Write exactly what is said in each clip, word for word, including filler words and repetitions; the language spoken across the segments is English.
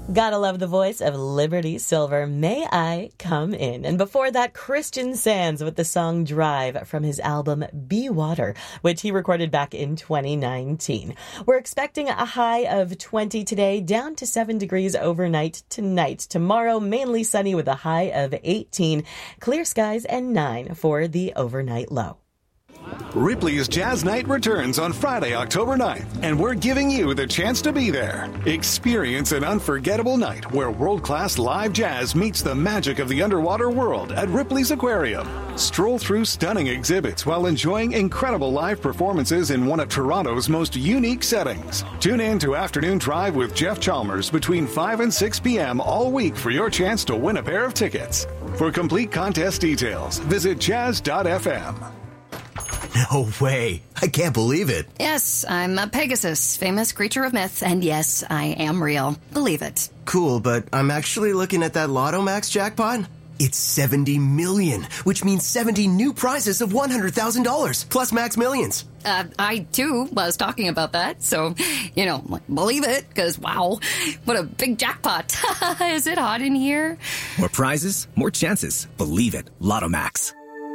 Gotta love the voice of Liberty Silver. May I Come In? And before that, Christian Sands with the song Drive from his album Be Water, which he recorded back in twenty nineteen. We're expecting a high of twenty today, down to seven degrees overnight tonight. Tomorrow, mainly sunny with a high of eighteen. Clear skies and nine for the overnight low. Ripley's Jazz Night returns on Friday, October ninth, and we're giving you the chance to be there. Experience an unforgettable night where world-class live jazz meets the magic of the underwater world at Ripley's Aquarium. Stroll through stunning exhibits while enjoying incredible live performances in one of Toronto's most unique settings. Tune in to Afternoon Drive with Jeff Chalmers between five and six p.m. all week for your chance to win a pair of tickets. For complete contest details, visit jazz dot f m. No way. I can't believe it. Yes, I'm a Pegasus, famous creature of myth, and yes, I am real. Believe it. Cool, but I'm actually looking at that Lotto Max jackpot. It's seventy million, which means seventy new prizes of one hundred thousand dollars, plus Max Millions. Uh, I, too, was talking about that, so, you know, believe it, because, wow, what a big jackpot. Is it hot in here? More prizes, more chances. Believe it. Lotto Max.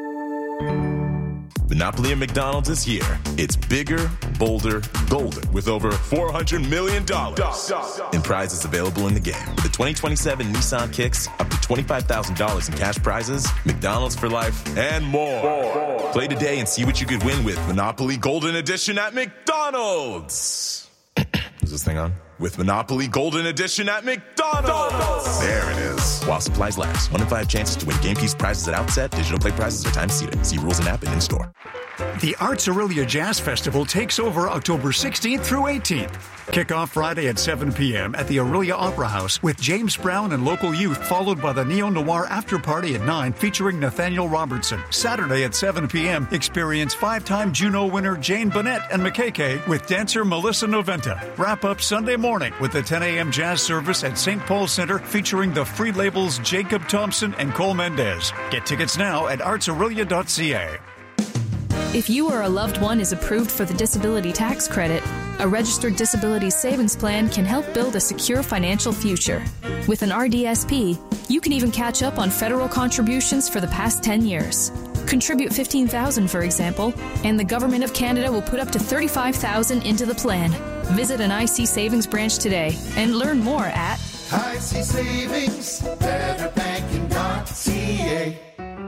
Monopoly at McDonald's is here. It's bigger, bolder, golden, with over four hundred million dollars in prizes available in the game. With the twenty twenty-seven Nissan Kicks, up to twenty-five thousand dollars in cash prizes, McDonald's for life, and more. Play today and see what you could win with Monopoly Golden Edition at McDonald's. Is this thing on? With Monopoly Golden Edition at McDonald's. There it is. While supplies last. One in five chances to win game piece prizes at outset. Digital play prizes are time seated. See rules and app and in-store. The Arts Aurelia Jazz Festival takes over October sixteenth through eighteenth. Kick off Friday at seven p.m. at the Aurelia Opera House with James Brown and local youth, followed by the neo-noir after party at nine featuring Nathaniel Robertson. Saturday at seven p.m. experience five-time Juno winner Jane Bennett and M K K with dancer Melissa Noventa. Wrap up Sunday morning with the ten a.m. jazz service at Saint Paul Center featuring the Free Labels Jacob Thompson and Cole Mendez. Get tickets now at arts aurelia dot c a. If you or a loved one is approved for the disability tax credit, a registered disability savings plan can help build a secure financial future. With an R D S P, you can even catch up on federal contributions for the past ten years. Contribute fifteen thousand dollars, for example, and the Government of Canada will put up to thirty-five thousand dollars into the plan. Visit an I C Savings branch today and learn more at I C Savings, better banking dot c a.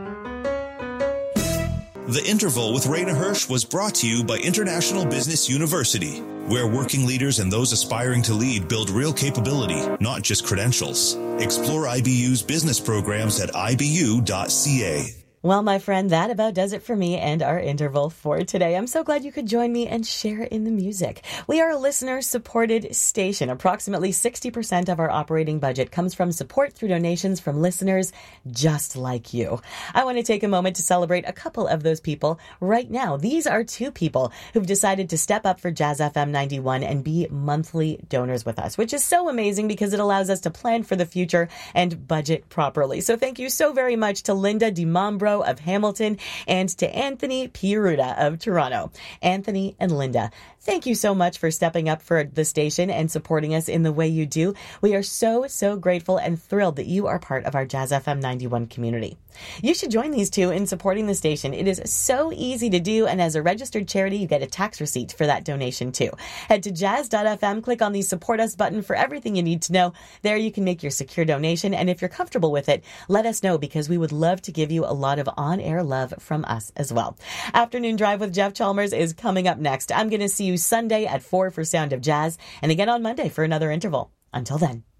The Interval with Raina Hirsch was brought to you by International Business University, where working leaders and those aspiring to lead build real capability, not just credentials. Explore I B U's business programs at i b u dot c a. Well, my friend, that about does it for me and our interval for today. I'm so glad you could join me and share in the music. We are a listener-supported station. Approximately sixty percent of our operating budget comes from support through donations from listeners just like you. I want to take a moment to celebrate a couple of those people right now. These are two people who've decided to step up for Jazz F M ninety-one and be monthly donors with us, which is so amazing because it allows us to plan for the future and budget properly. So thank you so very much to Linda DiMambro of Hamilton and to Anthony Pieruta of Toronto. Anthony and Linda, thank you so much for stepping up for the station and supporting us in the way you do. We are so, so grateful and thrilled that you are part of our Jazz F M ninety-one community. You should join these two in supporting the station. It is so easy to do, and as a registered charity, you get a tax receipt for that donation too. Head to jazz dot f m, click on the Support Us button for everything you need to know. There you can make your secure donation, and if you're comfortable with it, let us know because we would love to give you a lot of on-air love from us as well. Afternoon Drive with Jeff Chalmers is coming up next. I'm going to see you Sunday at four for Sound of Jazz, and again on Monday for another interval. Until then.